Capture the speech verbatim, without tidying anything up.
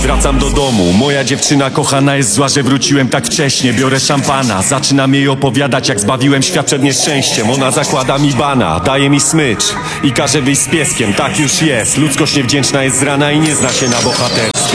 wracam do domu. Moja dziewczyna kochana jest zła, że wróciłem tak wcześnie. Biorę szampana, zaczynam jej opowiadać, jak zbawiłem świat przed nieszczęściem. Ona zakłada mi bana, daje mi smycz i każe wyjść z pieskiem. Tak już jest, ludzkość niewdzięczna jest z rana i nie zna się na bohaterze.